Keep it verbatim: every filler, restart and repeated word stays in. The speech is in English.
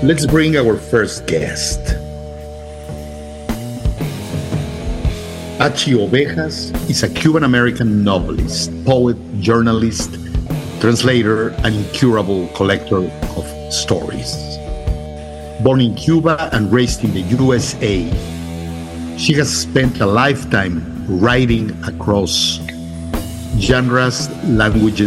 Let's bring our first guest. Achi Ovejas is a Cuban-American novelist, poet, journalist, translator, and incurable collector of stories. Born in Cuba and raised in the U S A, she has spent a lifetime writing across genres, languages,